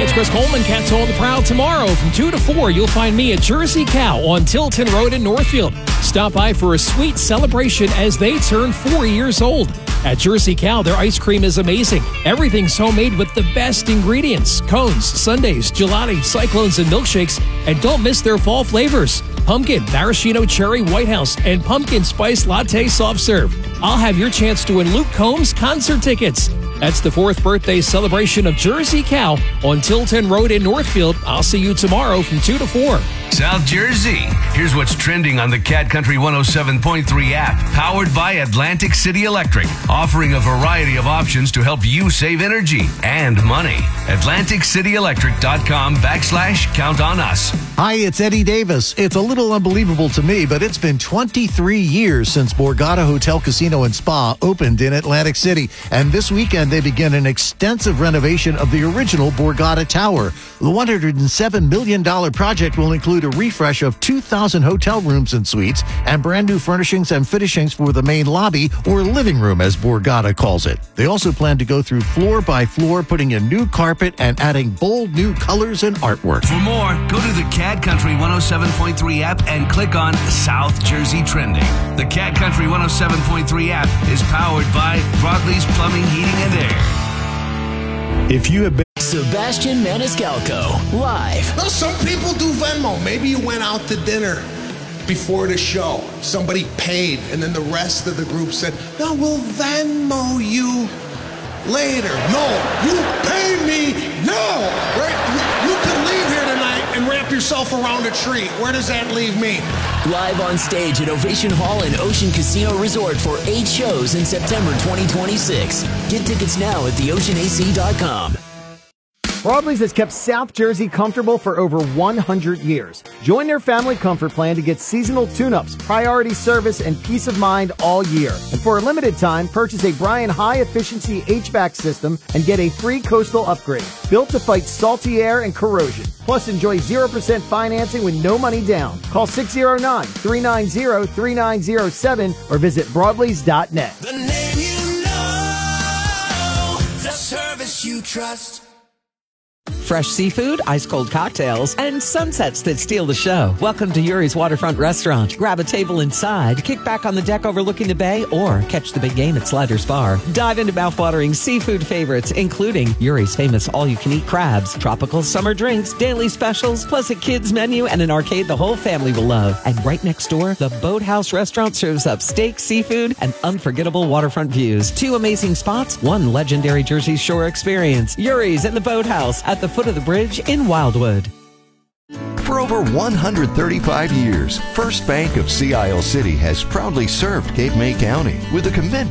It's Chris Coleman, Cats on the Prowl. Tomorrow from 2 to 4, you'll find me at Jersey Cow on Tilton Road in Northfield. Stop by for a sweet celebration as they turn 4 years old. At Jersey Cow, their ice cream is amazing. Everything's homemade with the best ingredients. Cones, sundaes, gelati, cyclones, and milkshakes. And don't miss their fall flavors. Pumpkin, maraschino cherry White House, and pumpkin spice latte soft serve. I'll have your chance to win Luke Combs concert tickets. That's the 4th birthday celebration of Jersey Cow on Tilton Road in Northfield. I'll see you tomorrow from 2 to 4. South Jersey. Here's what's trending on the Cat Country 107.3 app, powered by Atlantic City Electric, offering a variety of options to help you save energy and money. AtlanticCityElectric.com/count on us. Hi, it's Eddie Davis. It's a little unbelievable to me, but it's been 23 years since Borgata Hotel, Casino, and Spa opened in Atlantic City. And this weekend, they begin an extensive renovation of the original Borgata Tower. The $107 million project will include a refresh of 2,000 hotel rooms and suites and brand new furnishings and finishings for the main lobby, or living room as Borgata calls it. They also plan to go through floor by floor, putting in new carpet and adding bold new colors and artwork. For more, go to the Cat Country 107.3 app and click on South Jersey Trending. The Cat Country 107.3 app is powered by Broadley's Plumbing, Heating, and Air. If you have been Sebastian Maniscalco, live. Now, some people do Venmo. Maybe you went out to dinner before the show. Somebody paid, and then the rest of the group said, no, we'll Venmo you later. No, you pay me now. Right? You could leave here tonight and wrap yourself around a tree. Where does that leave me? Live on stage at Ovation Hall and Ocean Casino Resort for 8 shows in September 2026. Get tickets now at theoceanac.com. Broadleys has kept South Jersey comfortable for over 100 years. Join their family comfort plan to get seasonal tune-ups, priority service, and peace of mind all year. And for a limited time, purchase a Bryan high-efficiency HVAC system and get a free coastal upgrade, built to fight salty air and corrosion. Plus, enjoy 0% financing with no money down. Call 609-390-3907 or visit broadleys.net. The name you know, the service you trust. Fresh seafood, ice-cold cocktails, and sunsets that steal the show. Welcome to Yuri's Waterfront Restaurant. Grab a table inside, kick back on the deck overlooking the bay, or catch the big game at Sliders Bar. Dive into mouthwatering seafood favorites, including Yuri's famous all-you-can-eat crabs, tropical summer drinks, daily specials, plus a kids menu and an arcade the whole family will love. And right next door, the Boathouse Restaurant serves up steak, seafood, and unforgettable waterfront views. 2 amazing spots, 1 legendary Jersey Shore experience. Yuri's and the Boathouse at the foot of the bridge in Wildwood. For over 135 years, First Bank of Sea Isle City has proudly served Cape May County with a commitment